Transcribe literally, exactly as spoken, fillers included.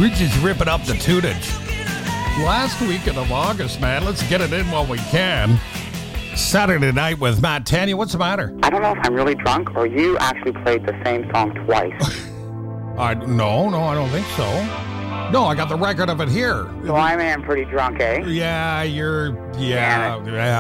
We're just ripping up the tunage. Last weekend of August, man. Let's get it in while we can. Saturday night with Matt Tanya. What's the matter? I don't know if I'm really drunk or you actually played the same song twice. I, no, no, I don't think so. No, I got the record of it here. So I am pretty drunk, eh? Yeah, you're, yeah, yeah.